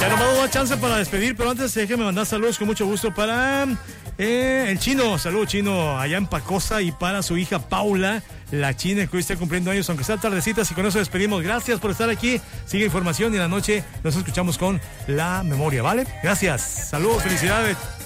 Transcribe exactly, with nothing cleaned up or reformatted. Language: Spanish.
Ya no me ha dado chance para despedir, pero antes déjeme mandar saludos con mucho gusto para eh, el Chino. Saludos, Chino, allá en Pacosa, y para su hija Paula, la China, que hoy está cumpliendo años, aunque sea tardecitas, y con eso despedimos. Gracias por estar aquí. Sigue información y en la noche nos escuchamos con La Memoria, ¿vale? Gracias. Saludos, felicidades.